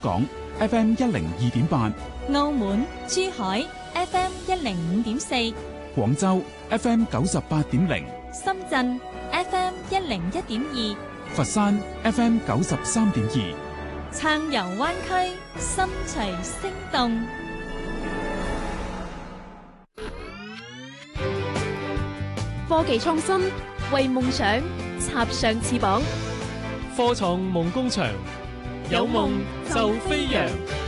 港 FM 102.8， 澳門、珠海 FM 105.4， 廣州 FM 98.0， 深圳 FM 101.2， 佛山 FM 93.2， 撐遊灣區，心隨聲動。 科技創新，為夢想插上翅膀。 科創夢工場，有夢就飛揚。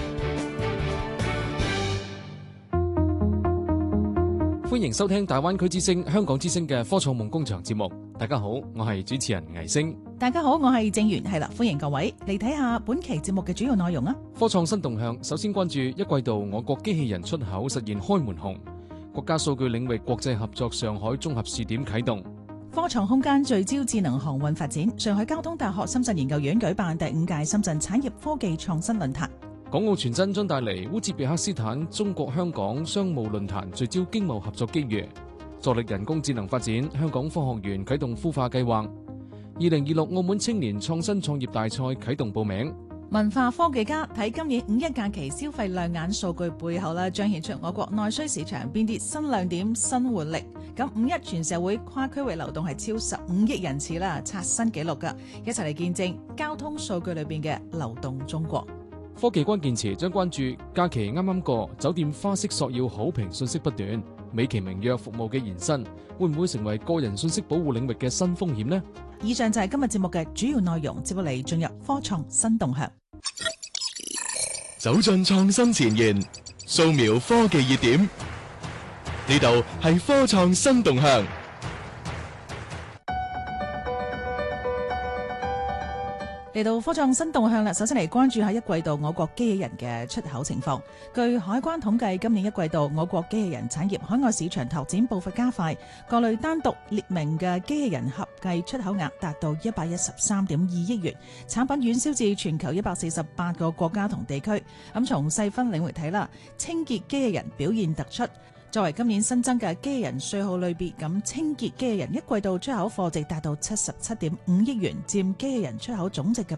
歡迎收聽大灣區之聲、香港之聲嘅科創夢工場節目。大家好，我係主持人倪星。 大家好，我係正源。係啦，歡迎各位嚟睇下本期節目嘅主要內容啊。 科創新動向，首先關注一季度我國機器人出口實現開門紅。國家數據領域國際合作上海綜合試點啟動。 科創空間聚焦智能航運發展。上海交通大學深圳研究院舉辦第5屆深圳產業科技創新論壇。 港澳傳真將帶嚟烏茲別克斯坦中國香港商務論壇，聚焦經貿合作機遇。助力人工智能發展，香港科學園啟動孵化計劃。2026澳門青年創新創業大賽啟動報名。 文化科技家睇今年5一假期消費亮眼數據背後啦，彰顯出我國內需市場邊啲新亮點、新活力。咁5一全社會跨區域流動係超15億人次啦，刷新紀錄㗎。一齊嚟見證交通數據裏邊嘅流動中國。 科技關鍵詞將關注假期啱啱過，酒店花式索要好評信息不斷，美其名曰服務嘅延伸，會唔會成為個人信息保護領域嘅新風險呢？ 以上就係今日節目嘅主要內容，接落嚟進入科創新動向。 走進創新前沿，掃描科技熱點，呢度係科創新動向。 嚟到科創新動向啦，首先嚟關注下一季度我國機器人嘅出口情況。據海關統計，今年一季度我國機器人產業海外市場拓展步伐加快，各類單獨列明嘅機器人合計出口額達到113.2億元，產品遠銷至全球148個國家同地區。咁從細分領域睇啦，清潔機器人表現突出。作為今年新增嘅機器人序號類別，咁清潔機器人一季度出口貨值達到77.5億元，佔機器人出口總值嘅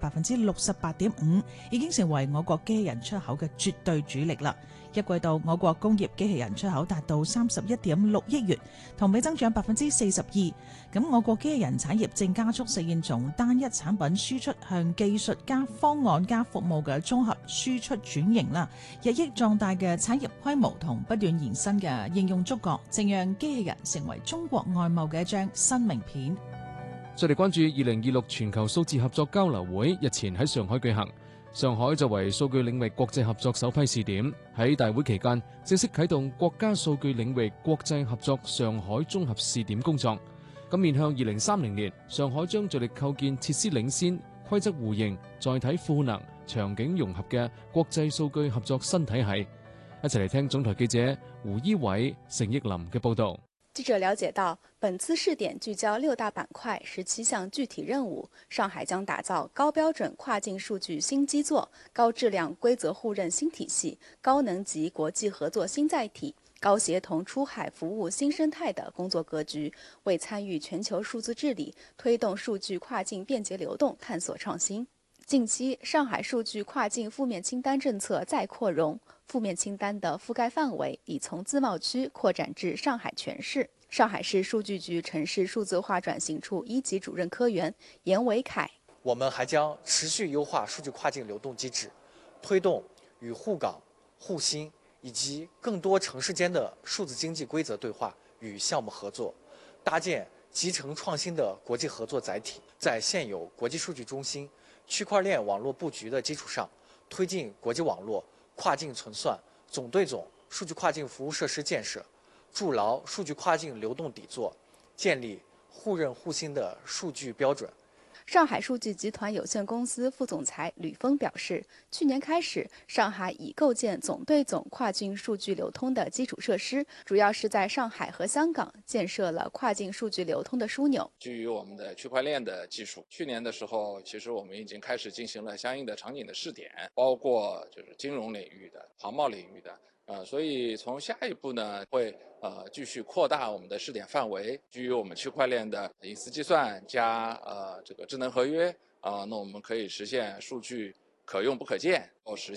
68.5%，已經成為我國機器人出口嘅絕對主力啦。一季度我國工業機器人出口達到31.6億元，同比增長42%。咁我國機器人產業正加速實現從單一產品輸出向技術加方案加服務嘅綜合輸出轉型啦，日益壯大嘅產業規模同不斷延伸嘅應用觸覺，正讓機器人成為中國外貿嘅一張新名片。 再嚟關注2026全球數字合作交流會日前喺上海舉行。上海作為數據領域國際合作首批試點，喺大會期間正式啟動國家數據領域國際合作上海綜合試點工作。咁面向2030年，上海將着力構建設施領先、規則互認、載體賦能、場景融合嘅國際數據合作新體系。一齊嚟聽總台記者胡依偉、成益林嘅報導。 記者了解到，本次試點聚焦6大板塊17項具體任務，上海將打造高標準跨境數據新基座、高質量規則互認新體系、高能級國際合作新載體、高協同出海服務新生態的工作格局，為參與全球數字治理、推動數據跨境便捷流動探索創新。近期，上海數據跨境負面清單政策再擴容，負面清單的覆蓋範圍已從自貿區擴展至上海全市。上海市數據局城市數字化轉型處1級主任科員嚴維凱： 我們還將持續優化數據跨境流動機制，推動與滬港、滬新以及更多城市間的數字經濟規則對話與項目合作，搭建集成創新的國際合作載體，在現有國際數據中心、區塊鏈網絡佈局的基礎上，推進國際網絡、跨境存算、總對總數據跨境服務設施建設，築牢數據跨境流動底座，建立互認互信的數據標準。 上海數據集團有限公司副總裁呂峰表示，去年開始，上海已構建總對總跨境數據流通的基礎設施，主要是在上海和香港建設了跨境數據流通的樞紐。 基於我們的區塊鏈的技術，去年的時候，其實我們已經開始進行了相應的場景的試點，包括就是金融領域的、航貿領域的。所以從下一步呢，會繼續擴大我們的試點範圍，基於我們區塊鏈的隱私計算加這個智能合約那我們可以實現數據可用不可见，实